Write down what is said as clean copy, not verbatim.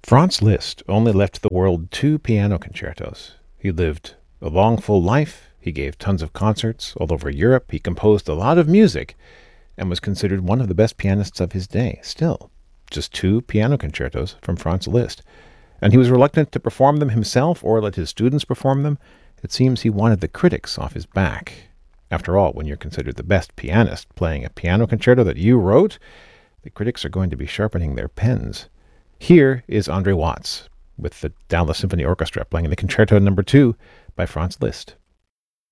Franz Liszt only left the world two piano concertos. He lived a long, full life. He gave tons of concerts all over Europe. He composed a lot of music and was considered one of the best pianists of his day. Still, just two piano concertos from Franz Liszt. And he was reluctant to perform them himself or let his students perform them. It seems he wanted the critics off his back. After all, when you're considered the best pianist playing a piano concerto that you wrote, the critics are going to be sharpening their pens. Here is Andre Watts with the Dallas Symphony Orchestra playing the Concerto No. 2 by Franz Liszt.